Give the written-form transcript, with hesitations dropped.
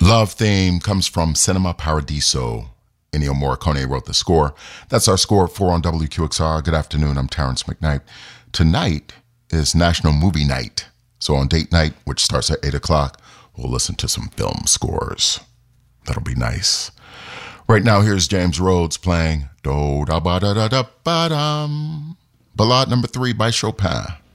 Love theme comes from Cinema Paradiso. Ennio Morricone wrote the score. That's our score at 4 on WQXR. Good afternoon, I'm Terrence McKnight. Tonight is National Movie Night. So on date night, which starts at 8 o'clock, we'll listen to some film scores. That'll be nice. Right now, here's James Rhodes playing Do Da Ba Da Da Da Ba Dum. Ballade number 3 by Chopin.